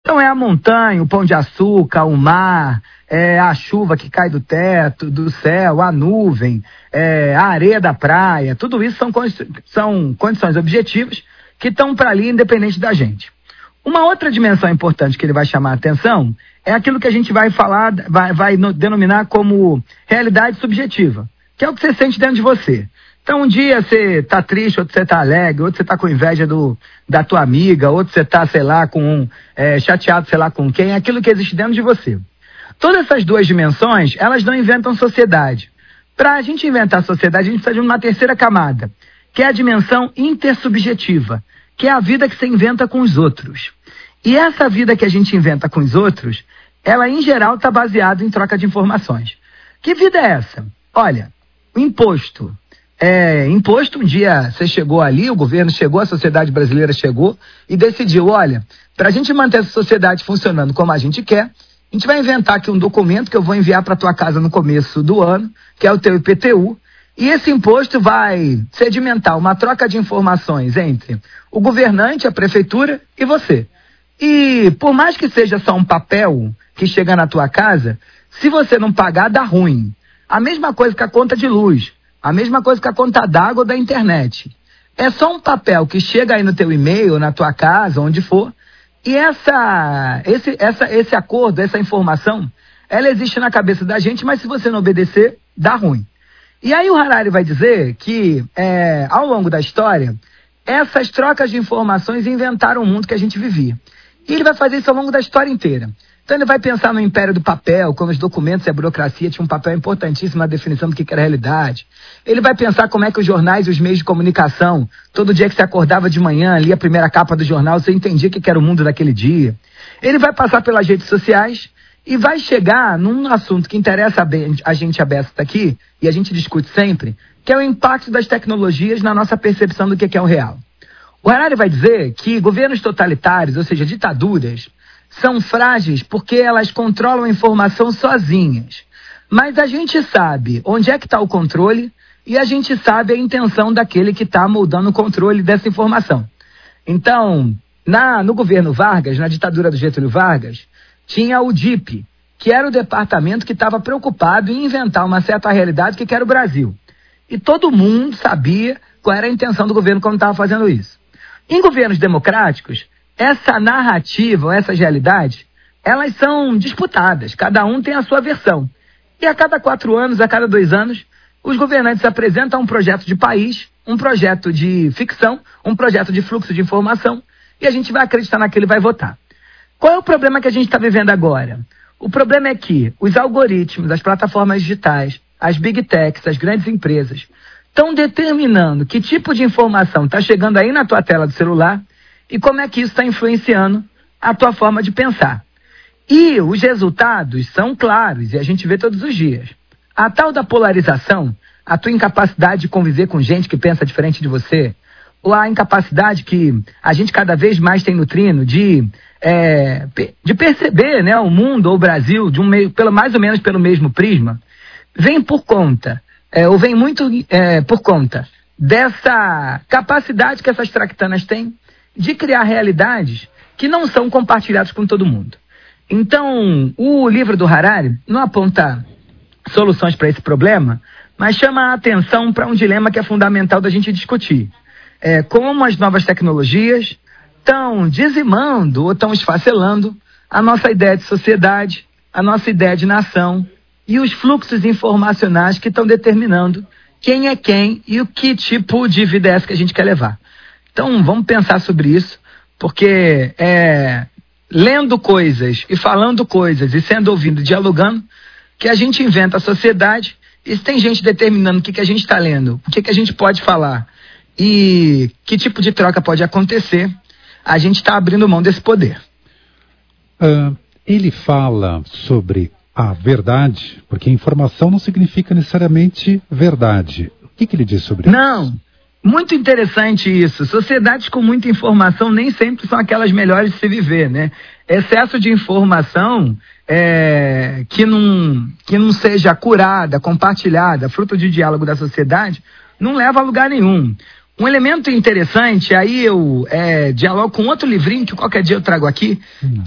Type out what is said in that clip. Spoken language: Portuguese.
Então é a montanha, o pão de açúcar, o mar, a chuva que cai do teto, do céu, a nuvem, a areia da praia, tudo isso são condições objetivas que estão para ali independente da gente. Uma outra dimensão importante que ele vai chamar a atenção é aquilo que a gente vai falar, vai denominar como realidade subjetiva, que é o que você sente dentro de você. Então um dia você tá triste, outro você tá alegre, outro você tá com inveja da tua amiga, outro você tá, sei lá, chateado, sei lá com quem, é aquilo que existe dentro de você. Todas essas duas dimensões, elas não inventam sociedade. Para a gente inventar sociedade, a gente precisa de uma terceira camada, que é a dimensão intersubjetiva, que é a vida que você inventa com os outros. E essa vida que a gente inventa com os outros, ela em geral está baseada em troca de informações. Que vida é essa? Olha, o imposto. Imposto, um dia você chegou ali, o governo chegou, a sociedade brasileira chegou e decidiu, olha, para a gente manter essa sociedade funcionando como a gente quer, a gente vai inventar aqui um documento que eu vou enviar para tua casa no começo do ano, que é o teu IPTU, e esse imposto vai sedimentar uma troca de informações entre o governante, a prefeitura e você. E por mais que seja só um papel que chega na tua casa, se você não pagar, dá ruim. A mesma coisa que a conta de luz, a mesma coisa que a conta d'água ou da internet. É só um papel que chega aí no teu e-mail, na tua casa, onde for, e esse acordo, essa informação, ela existe na cabeça da gente, mas se você não obedecer, dá ruim. E aí o Harari vai dizer que, ao longo da história, essas trocas de informações inventaram o mundo que a gente vivia. E ele vai fazer isso ao longo da história inteira. Então ele vai pensar no império do papel, quando os documentos e a burocracia tinham um papel importantíssimo na definição do que era realidade. Ele vai pensar como é que os jornais e os meios de comunicação, todo dia que você acordava de manhã, lia a primeira capa do jornal, você entendia o que era o mundo daquele dia. Ele vai passar pelas redes sociais e vai chegar num assunto que interessa a gente aberta aqui, e a gente discute sempre, que é o impacto das tecnologias na nossa percepção do que é o real. O Harari vai dizer que governos totalitários, ou seja, ditaduras, são frágeis porque elas controlam a informação sozinhas. Mas a gente sabe onde é que está o controle e a gente sabe a intenção daquele que está moldando o controle dessa informação. Então, no governo Vargas, na ditadura do Getúlio Vargas, tinha o DIP, que era o departamento que estava preocupado em inventar uma certa realidade que era o Brasil. E todo mundo sabia qual era a intenção do governo quando estava fazendo isso. Em governos democráticos, essa narrativa, essas realidades, elas são disputadas, cada um tem a sua versão. E a cada 4 anos, a cada 2 anos, os governantes apresentam um projeto de país, um projeto de ficção, um projeto de fluxo de informação, e a gente vai acreditar naquele e vai votar. Qual é o problema que a gente está vivendo agora? O problema é que os algoritmos, as plataformas digitais, as big techs, as grandes empresas, estão determinando que tipo de informação está chegando aí na tua tela do celular e como é que isso está influenciando a tua forma de pensar. E os resultados são claros e a gente vê todos os dias. A tal da polarização, a tua incapacidade de conviver com gente que pensa diferente de você, ou a incapacidade que a gente cada vez mais tem no trino de perceber, né, o mundo ou o Brasil mais ou menos pelo mesmo prisma, vem por conta, vem muito por conta dessa capacidade que essas tractanas têm de criar realidades que não são compartilhadas com todo mundo. Então, o livro do Harari não aponta soluções para esse problema, mas chama a atenção para um dilema que é fundamental da gente discutir. Como as novas tecnologias estão dizimando ou estão esfacelando a nossa ideia de sociedade, a nossa ideia de nação e os fluxos informacionais que estão determinando quem é quem e o que tipo de vida é essa que a gente quer levar. Então, vamos pensar sobre isso, porque lendo coisas e falando coisas e sendo ouvido, dialogando, que a gente inventa a sociedade e se tem gente determinando o que a gente está lendo, o que a gente pode falar e que tipo de troca pode acontecer, a gente está abrindo mão desse poder. Ele fala sobre a verdade, porque informação não significa necessariamente verdade. O que ele diz sobre isso? Não. Muito interessante isso. Sociedades com muita informação nem sempre são aquelas melhores de se viver, né? Excesso de informação que não seja curada, compartilhada, fruto de diálogo da sociedade, não leva a lugar nenhum. Um elemento interessante, aí eu dialogo com outro livrinho que qualquer dia eu trago aqui,